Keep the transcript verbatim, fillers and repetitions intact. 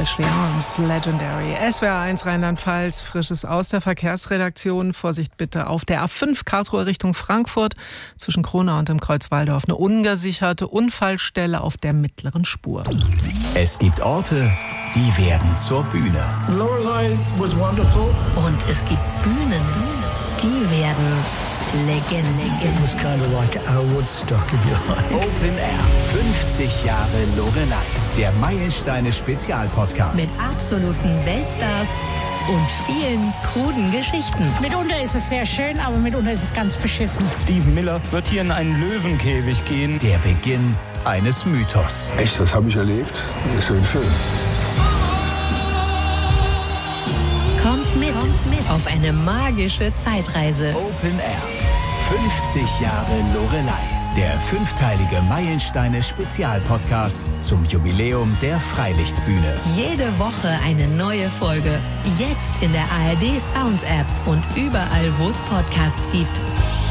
Ashley Arms, Legendary. S W R eins Rheinland-Pfalz, Frisches aus der Verkehrsredaktion. Vorsicht bitte auf der A fünf Karlsruhe Richtung Frankfurt. Zwischen Kronau und dem Kreuz-Waldorf eine ungesicherte Unfallstelle auf der mittleren Spur. Es gibt Orte, die werden zur Bühne. Lorelei was wonderful. Und es gibt Bühnen, die werden Legenden. It was kind of like our Woodstock, if you like. Open Air. fünfzig Jahre Lorelei. Der Meilensteine-Spezialpodcast. Mit absoluten Weltstars und vielen kruden Geschichten. Mitunter ist es sehr schön, aber mitunter ist es ganz beschissen. Steven Miller wird hier in einen Löwenkäfig gehen. Der Beginn eines Mythos. Echt, das habe ich erlebt? Das ist so ein Film. Kommt mit, Kommt mit auf eine magische Zeitreise. Open Air. fünfzig Jahre Lorelei. Der fünfteilige Meilensteine-Spezialpodcast zum Jubiläum der Freilichtbühne. Jede Woche eine neue Folge. Jetzt in der A R D Sounds App und überall, wo es Podcasts gibt.